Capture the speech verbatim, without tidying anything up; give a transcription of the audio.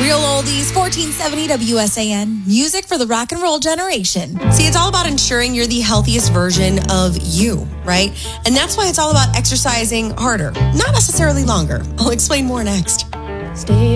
Real oldies, fourteen seventy W S A N. Music for the rock and roll generation. See, it's all about ensuring you're the healthiest version of you, right? And that's why it's all about exercising harder, not necessarily longer. I'll explain more next. Stay